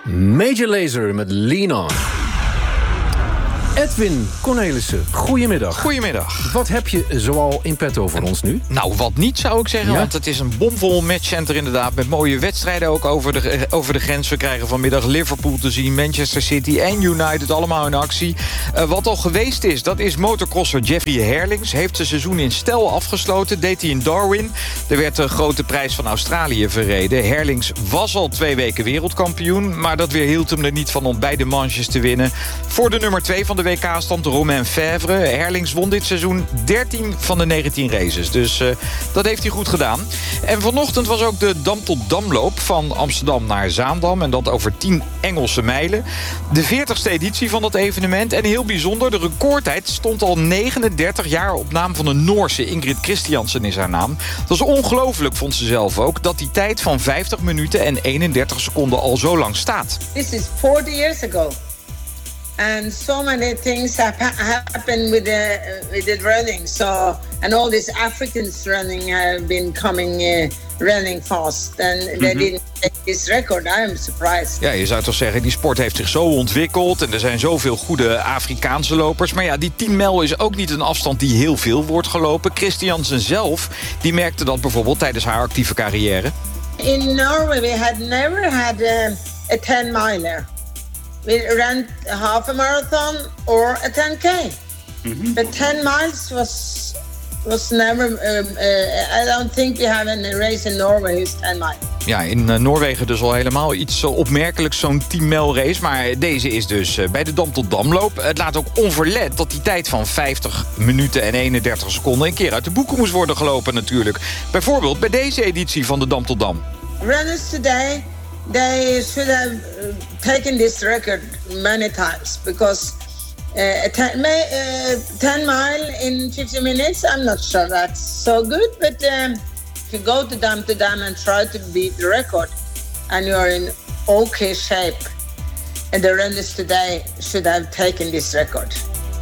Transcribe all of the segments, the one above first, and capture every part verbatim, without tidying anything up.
Major Lazer met Lean On. Edwin Cornelissen, goedemiddag. Goedemiddag. Wat heb je zoal in petto voor ons nu? Nou, wat niet zou ik zeggen, ja? want het is een bomvol matchcenter inderdaad... met mooie wedstrijden ook over de, over de grens. We krijgen vanmiddag Liverpool te zien, Manchester City en United allemaal in actie. Uh, wat al geweest is, dat is motocrosser Jeffrey Herlings. Heeft zijn seizoen in stijl afgesloten, deed hij in Darwin. Er werd de grote prijs van Australië verreden. Herlings was al twee weken wereldkampioen... maar dat weerhield hem er niet van om beide manches te winnen. Voor de nummer twee van de W K-stand, Romain Fèvre. Herlings won dit seizoen dertien van de negentien races. Dus uh, dat heeft hij goed gedaan. En vanochtend was ook de Dam tot Damloop van Amsterdam naar Zaandam. En dat over tien Engelse mijlen. De veertigste editie van dat evenement. En heel bijzonder, de recordtijd stond al negenendertig jaar op naam van een Noorse. Ingrid Christiansen is haar naam. Dat is ongelooflijk, vond ze zelf ook, dat die tijd van vijftig minuten en eenendertig seconden al zo lang staat. This is forty years ago. And so many things have ha- happened with the uh, with the running. So and all these Africans running have been coming uh, running fast, and mm-hmm. they didn't take this record. I am surprised. Ja, je zou toch zeggen, die sport heeft zich zo ontwikkeld en er zijn zoveel goede Afrikaanse lopers. Maar ja, die tien mijl is ook niet een afstand die heel veel wordt gelopen. Christiansen zelf, die merkte dat bijvoorbeeld tijdens haar actieve carrière. In Norway we had never had uh, a ten miler. We ran half a marathon or a ten K. Mm-hmm. But ten miles was was never. Um, uh, I don't think we have a race in Norway who's ten miles. Ja, in uh, Noorwegen dus al helemaal iets uh, opmerkelijks, zo'n tien mijl race. Maar deze is dus uh, bij de Dam tot Damloop. Het laat ook onverlet dat die tijd van vijftig minuten en eenendertig seconden... een keer uit de boeken moest worden gelopen natuurlijk. Bijvoorbeeld bij deze editie van de Dam tot Dam. Runners today, they should have taken this record many times because uh, a ten, may, uh, ten mile in fifty minutes, I'm not sure that's so good. But um, if you go to Dam to Dam and try to beat the record, and you're in okay shape, and the runners today should have taken this record.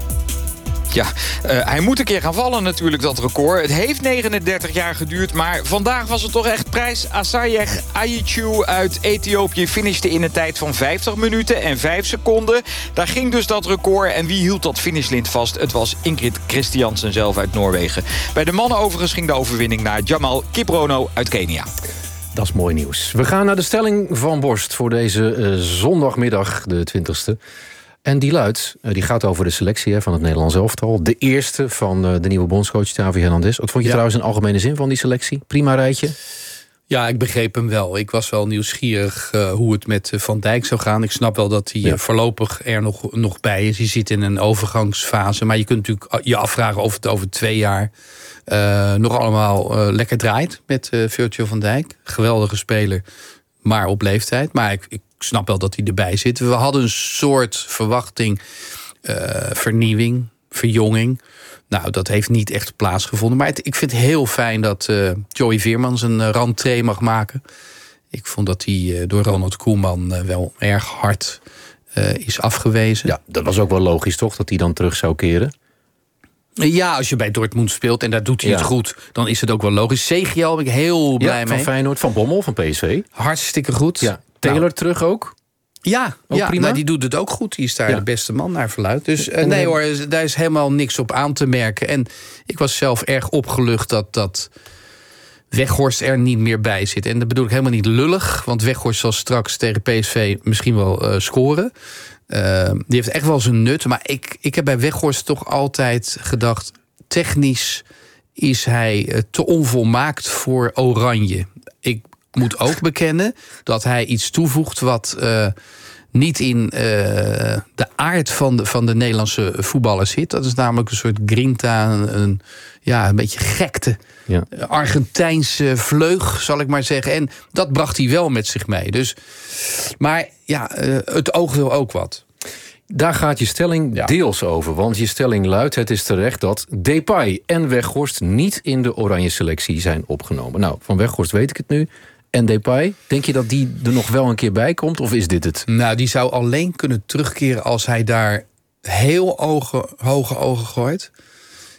Ja, uh, hij moet een keer gaan vallen natuurlijk, dat record. Het heeft negenendertig jaar geduurd, maar vandaag was het toch echt prijs. Asayeg Ayichu uit Ethiopië finishte in een tijd van vijftig minuten en vijf seconden. Daar ging dus dat record. En wie hield dat finishlint vast? Het was Ingrid Christiansen zelf uit Noorwegen. Bij de mannen overigens ging de overwinning naar Jamal Kiprono uit Kenia. Dat is mooi nieuws. We gaan naar de stelling van Borst voor deze uh, zondagmiddag, de twintigste. En die luidt, die gaat over de selectie hè, van het Nederlands elftal. De eerste van uh, de nieuwe bondscoach Xavi Hernandez. Wat vond je ja. trouwens in algemene zin van die selectie? Prima rijtje? Ja, ik begreep hem wel. Ik was wel nieuwsgierig uh, hoe het met Van Dijk zou gaan. Ik snap wel dat hij ja. voorlopig er nog, nog bij is. Je zit in een overgangsfase. Maar je kunt natuurlijk je afvragen of het over twee jaar uh, nog allemaal uh, lekker draait met uh, Virgil van Dijk. Geweldige speler, maar op leeftijd. Maar ik, ik Ik snap wel dat hij erbij zit. We hadden een soort verwachting, uh, vernieuwing, verjonging. Nou, dat heeft niet echt plaatsgevonden. Maar het, ik vind het heel fijn dat uh, Joey Veerman zijn uh, rentree mag maken. Ik vond dat hij uh, door Ronald Koeman uh, wel erg hard uh, is afgewezen. Ja, dat was ook wel logisch toch, dat hij dan terug zou keren? Ja, als je bij Dortmund speelt en daar doet hij ja. het goed, dan is het ook wel logisch. Segiel ben ik heel blij ja, mee. Van Feyenoord, Van Bommel, van P S V. Hartstikke goed. Ja. Taylor nou. terug ook? Ja, ja nou, die doet het ook goed. Die is daar ja. de beste man naar verluidt. Dus uh, nee hoor, daar is helemaal niks op aan te merken. En ik was zelf erg opgelucht dat, dat Weghorst er niet meer bij zit. En dat bedoel ik helemaal niet lullig. Want Weghorst zal straks tegen P S V misschien wel uh, scoren. Uh, die heeft echt wel zijn nut. Maar ik, ik heb bij Weghorst toch altijd gedacht, technisch is hij te onvolmaakt voor Oranje. Ik moet ook bekennen dat hij iets toevoegt wat uh, niet in uh, de aard van de, van de Nederlandse voetballer zit. Dat is namelijk een soort grinta, een, een, ja, een beetje gekte. Ja. Argentijnse vleug, zal ik maar zeggen. En dat bracht hij wel met zich mee. Dus, maar ja, uh, het oog wil ook wat. Daar gaat je stelling ja. deels over. Want je stelling luidt, het is terecht dat Depay en Weghorst niet in de oranje selectie zijn opgenomen. Nou, van Weghorst weet ik het nu. En Depay, denk je dat die er nog wel een keer bij komt? Of is dit het? Nou, die zou alleen kunnen terugkeren als hij daar heel ogen, hoge ogen gooit.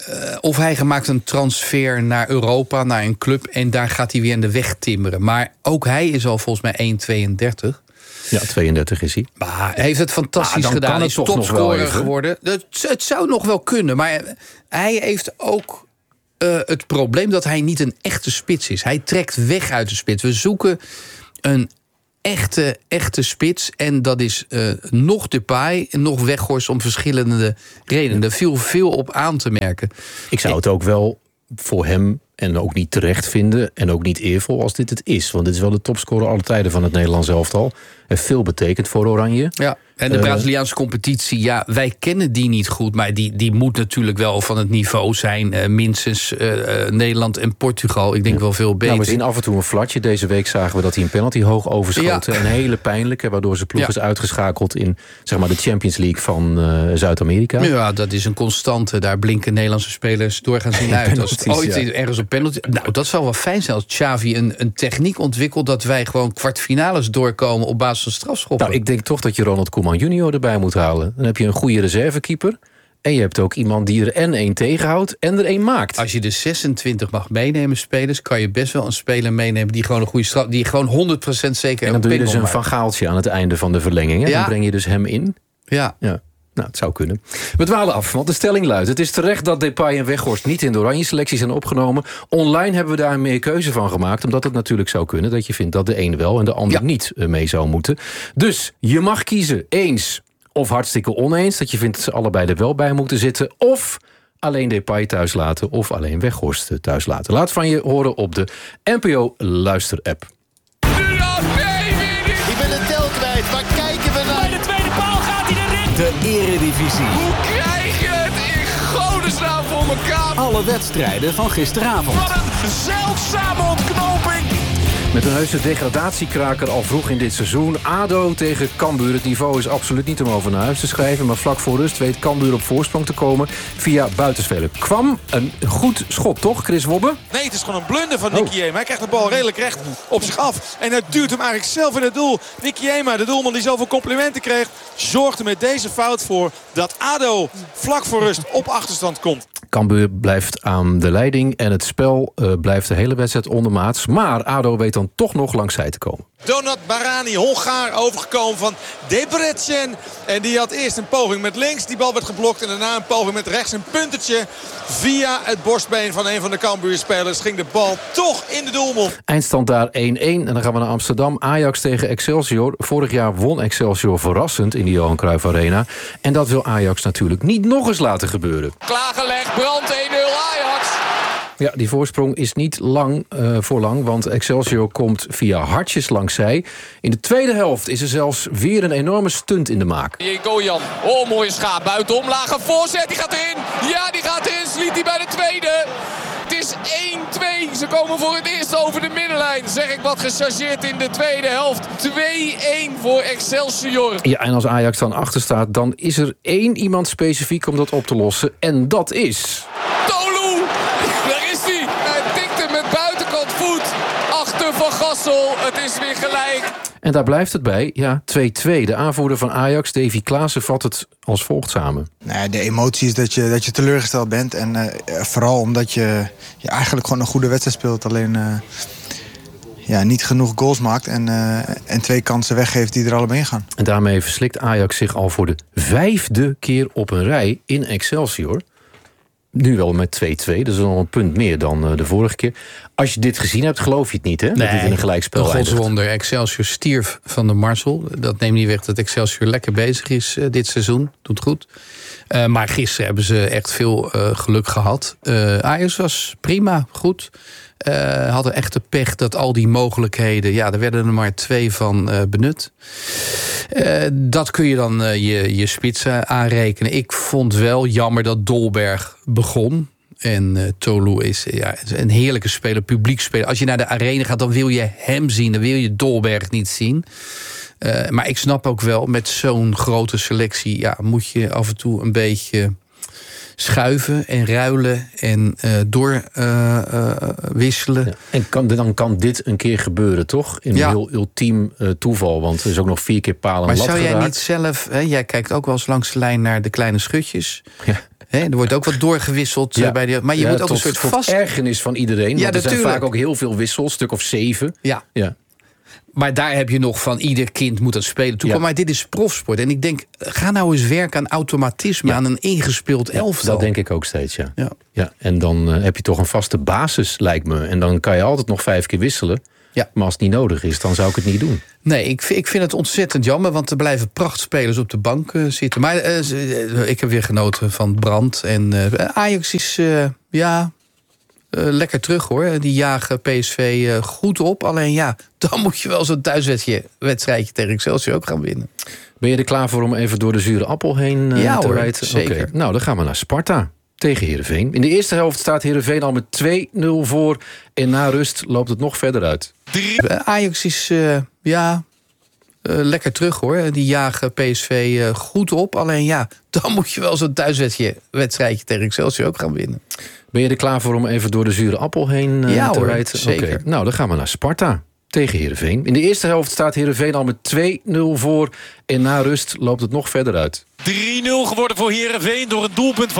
Uh, of hij maakt een transfer naar Europa, naar een club, en daar gaat hij weer in de weg timmeren. Maar ook hij is al volgens mij één komma tweeëndertig. Ja, tweeëndertig is hij. Maar hij heeft het fantastisch ah, gedaan. Hij is topscorer geworden. Het, het zou nog wel kunnen, maar hij heeft ook uh, het probleem dat hij niet een echte spits is. Hij trekt weg uit de spits. We zoeken een echte, echte spits. En dat is uh, nog Depay, nog Weghorst om verschillende redenen. Er viel veel op aan te merken. Ik zou het ook wel voor hem en ook niet terecht vinden en ook niet eervol als dit het is. Want dit is wel de topscorer alle tijden van het Nederlands elftal. Heeft veel betekend voor Oranje. Ja, en de Braziliaanse competitie, ja, wij kennen die niet goed, maar die, die moet natuurlijk wel van het niveau zijn. Uh, minstens uh, uh, Nederland en Portugal. Ik denk ja. wel veel beter. Nou, we zien af en toe een flatje. Deze week zagen we dat hij een penalty hoog overschoten. Ja. En hele pijnlijke, waardoor zijn ploeg ja. is uitgeschakeld in, zeg maar, de Champions League van uh, Zuid-Amerika. Ja, dat is een constante. Daar blinken Nederlandse spelers doorgaans niet uit. Als het ooit ja. ergens op penalty. Nou, dat zou wel fijn zijn als Xavi een, een techniek ontwikkelt dat wij gewoon kwartfinales doorkomen op basis van strafschoppen. Nou, ik denk toch dat je Ronald Koeman junior erbij moet halen. Dan heb je een goede reservekeeper. En je hebt ook iemand die er en één tegenhoudt en er één maakt. Als je de zesentwintig mag meenemen, spelers, kan je best wel een speler meenemen die gewoon een goede straf, die gewoon honderd procent zeker. En dan doe je dus een Van Gaaltje aan het einde van de verlenging. Ja. Dan breng je dus hem in. Ja. ja. Nou, het zou kunnen. We dwalen af, want de stelling luidt: het is terecht dat Depay en Weghorst niet in de oranje selectie zijn opgenomen. Online hebben we daar meer keuze van gemaakt, omdat het natuurlijk zou kunnen dat je vindt dat de een wel en de ander ja. niet mee zou moeten. Dus je mag kiezen eens of hartstikke oneens, dat je vindt dat ze allebei er wel bij moeten zitten, of alleen Depay thuis laten of alleen Weghorst thuis laten. Laat van je horen op de N P O Luister-app. Ik ben de tel kwijt, maar kijken we naar... Bij de tweede paal gaat hij erin! De Eredivisie. Hoe krijg je het in godesnaam voor elkaar? Alle wedstrijden van gisteravond. Wat een zeldzame ontknoping! Met een heuse degradatiekraker al vroeg in dit seizoen. ADO tegen Cambuur. Het niveau is absoluut niet om over naar huis te schrijven, maar vlak voor rust weet Cambuur op voorsprong te komen via buitenspelen. Kwam een goed schot, toch, Chris Wobbe? Nee, het is gewoon een blunder van Nicky Jema. Hij krijgt de bal redelijk recht op zich af. En hij duwt hem eigenlijk zelf in het doel. Nicky Jema, de doelman die zoveel complimenten kreeg, zorgde met deze fout voor dat ADO vlak voor rust op achterstand komt. Cambuur blijft aan de leiding en het spel uh, blijft de hele wedstrijd ondermaats. Maar ADO weet dan toch nog langs zij te komen. Donat Barani, Hongaar, overgekomen van Debrecen. En die had eerst een poging met links. Die bal werd geblokt en daarna een poging met rechts. Een puntertje via het borstbeen van een van de Cambuur-spelers. Ging de bal toch in de doelmond. Eindstand daar één-één. En dan gaan we naar Amsterdam. Ajax tegen Excelsior. Vorig jaar won Excelsior verrassend in de Johan Cruijff Arena. En dat wil Ajax natuurlijk niet nog eens laten gebeuren. Klaargelegd, brand één nul Ajax. Ja, die voorsprong is niet lang uh, voor lang, want Excelsior komt via hartjes langs zij. In de tweede helft is er zelfs weer een enorme stunt in de maak. Gojan, oh mooie schaap, buitenom, lage voorzet, die gaat erin. Ja, die gaat erin, sliet hij bij de tweede. Het is één twee, ze komen voor het eerst over de middenlijn. Zeg ik wat gechargeerd in de tweede helft. twee-één voor Excelsior. Ja, en als Ajax dan achter staat, dan is er één iemand specifiek om dat op te lossen. En dat is... Tolu! Daar is hij! Hij tikt hem met buitenkant voet. Achter Van Gassel, het is weer gelijk. En daar blijft het bij, ja, twee-twee. De aanvoerder van Ajax, Davy Klaassen, vat het als volgt samen. Nou, de emotie is dat je, dat je teleurgesteld bent. En uh, vooral omdat je, je eigenlijk gewoon een goede wedstrijd speelt. Alleen uh, ja, niet genoeg goals maakt en, uh, en twee kansen weggeeft die er allebei gaan. En daarmee verslikt Ajax zich al voor de vijfde keer op een rij in Excelsior. Nu wel met twee-twee, dat is al een punt meer dan de vorige keer. Als je dit gezien hebt, geloof je het niet, hè? Dat nee, dit in een gelijkspel een godswonder. Excelsior stierf van de Marcel. Dat neemt niet weg dat Excelsior lekker bezig is uh, dit seizoen. Doet goed. Uh, maar gisteren hebben ze echt veel uh, geluk gehad. Uh, Ajax was prima, goed. Uh, hadden echt de pech dat al die mogelijkheden... ja, er werden er maar twee van uh, benut. Uh, dat kun je dan uh, je, je spitsen aanrekenen. Ik vond wel jammer dat Dolberg begon. En uh, Tolu is ja, een heerlijke speler, publiek speler. Als je naar de arena gaat, dan wil je hem zien. Dan wil je Dolberg niet zien. Uh, maar ik snap ook wel, met zo'n grote selectie... ja, moet je af en toe een beetje schuiven en ruilen en uh, door uh, uh, wisselen. Ja, en kan, dan kan dit een keer gebeuren, toch? In ja. een heel ultiem uh, toeval, want er is ook nog vier keer palen en lat geraakt. Maar zou jij geraakt. niet zelf... Hè, jij kijkt ook wel eens langs de lijn naar de kleine schutjes. Ja. He, er wordt ook wat doorgewisseld. Ja. Uh, bij de, maar je ja, moet ook tot, een soort tot vast... ergernis van iedereen. Ja, want er zijn natuurlijk. vaak ook heel veel wissels, stuk of zeven. Ja. Ja. Maar daar heb je nog van ieder kind moet dat spelen toekomen. Ja. Maar dit is profsport. En ik denk, ga nou eens werken aan automatisme, Ja. aan een ingespeeld elftal. Dat denk ik ook steeds, ja. Ja. Ja, en dan uh, heb je toch een vaste basis, lijkt me. En dan kan je altijd nog vijf keer wisselen. Ja. Maar als het niet nodig is, dan zou ik het niet doen. Nee, ik vind, ik vind het ontzettend jammer, want er blijven prachtspelers op de bank uh, zitten. Maar uh, ik heb weer genoten van Brandt. En uh, Ajax is, uh, ja, uh, lekker terug hoor. Die jagen P S V uh, goed op. Alleen ja, dan moet je wel zo'n thuiswedstrijdje tegen Excelsior ook gaan winnen. Ben je er klaar voor om even door de zure appel heen uh, ja, te hoor, rijden? zeker. Okay. Nou, dan gaan we naar Sparta tegen Heerenveen. In de eerste helft staat Heerenveen al met twee nul voor. En na rust loopt het nog verder uit. Uh, Ajax is, uh, ja, uh, lekker terug hoor. Die jagen P S V uh, goed op. Alleen ja, dan moet je wel zo'n thuiswedstrijdje tegen Excelsior ook gaan winnen. Ben je er klaar voor om even door de zure appel heen uh, ja, te hoor, rijden? zeker. Okay. Nou, dan gaan we naar Sparta tegen Heerenveen. In de eerste helft staat Heerenveen al met twee nul voor. En na rust loopt het nog verder uit. drie nul geworden voor Heerenveen door een doelpunt van